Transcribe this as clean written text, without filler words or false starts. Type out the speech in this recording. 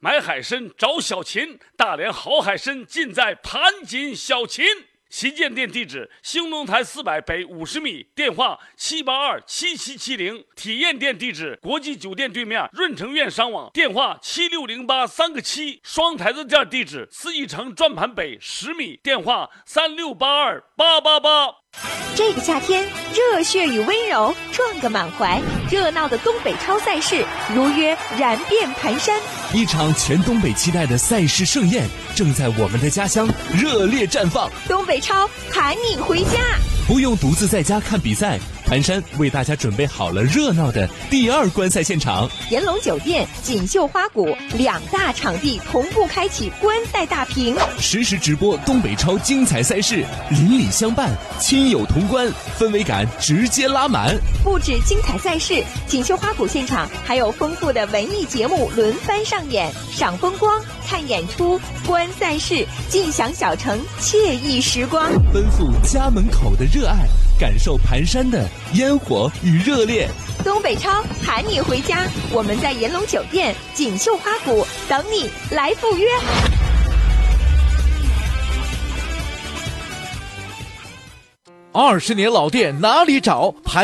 买海参找小秦，大连好海参尽在盘锦小秦。旗舰店地址：兴隆台400北50米，电话7827770。体验店地址：国际酒店对面润城苑商网，电话7608-3个7。双台子店地址：四义城转盘北10米，电话3682-888。 这个夏天，热血与温柔撞个满怀，热闹的东北超赛事如约燃遍盘山。 一场全东北期待的赛事盛宴，正在我们的家乡热烈绽放。 东北超喊你回家， 不用独自在家看比赛，盘山为大家准备好了热闹的第2观赛现场。 炎龙酒店、锦绣花谷2大场地同步开启观赛大屏， 实时直播东北超精彩赛事，邻里相伴，亲友同观，氛围感直接拉满。 不止精彩赛事，锦绣花谷现场还有丰富的文艺节目轮番上演，赏风光、看演出、观赛事，尽享小城惬意时光。 奔赴家门口的热爱，感受盘山的烟火与热烈。 东北超喊你回家，我们在炎龙酒店、锦绣花谷等你来赴约。 20年老店哪里找？